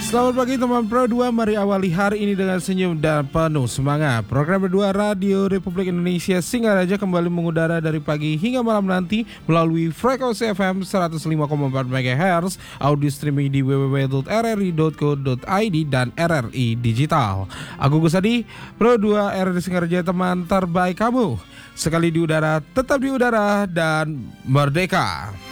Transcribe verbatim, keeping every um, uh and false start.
Selamat pagi teman Pro dua, mari awali hari ini dengan senyum dan penuh semangat. Program berdua Radio Republik Indonesia Singaraja kembali mengudara dari pagi hingga malam nanti melalui frekuensi F M seratus lima koma empat megahertz, audio streaming di w w w titik r r i titik co titik i d dan R R I Digital. Aku Gus Adi, Pro dua R R I Singaraja, teman terbaik kamu. Sekali di udara, tetap di udara dan merdeka.